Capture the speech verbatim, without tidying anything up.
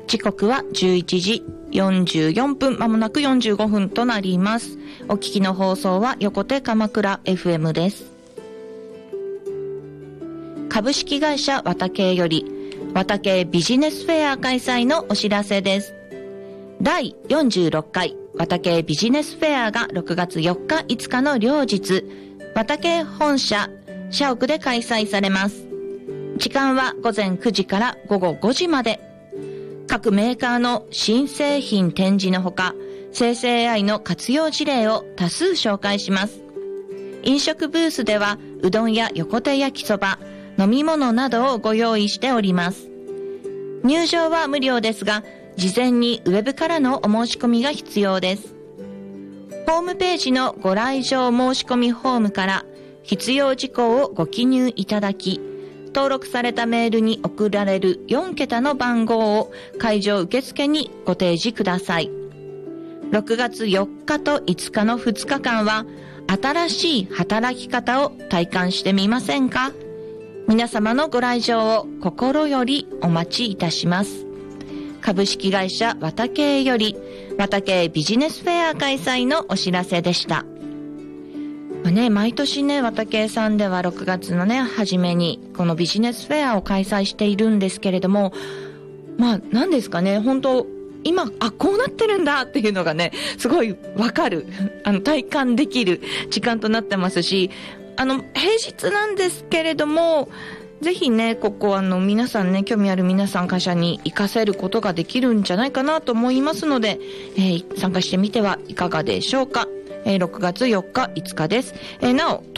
時刻はじゅういちじよんじゅうよんぷん、まもなくよんじゅうごふんとなります。お聞きの放送は横手鎌倉 エフエム です。株式会社わたけいよりわたけいビジネスフェア開催のお知らせです。だいよんじゅうろっかいわたけいビジネスフェアがろくがつよっかいつかの両日、わたけい本社社屋で開催されます。時間はごぜんくじからごごごじまで。各メーカーの新製品展示のほか、生成 エーアイ の活用事例を多数紹介します。飲食ブースではうどんや横手焼きそば、飲み物などをご用意しております。入場は無料ですが、事前にウェブからのお申し込みが必要です。ホームページのご来場申し込みフォームから必要事項をご記入いただき、登録されたメールに送られるよんけたの番号を会場受付にご提示ください。ろくがつよっかといつかのふつかかんは新しい働き方を体感してみませんか？皆様のご来場を心よりお待ちいたします。株式会社わたけいよりわたけいビジネスフェア開催のお知らせでした。まあね、毎年ね、わたけいさんではろくがつのね、初めにこのビジネスフェアを開催しているんですけれども、まあ何ですかね、本当今、あ、こうなってるんだっていうのがね、すごいわかる、あの、体感できる時間となってますし、あの、平日なんですけれども、ぜひね、ここあの、皆さんね、興味ある皆さん会社に活かせることができるんじゃないかなと思いますので、えー、参加してみてはいかがでしょうか。えー、ろくがつよっかいつかです。えー、なお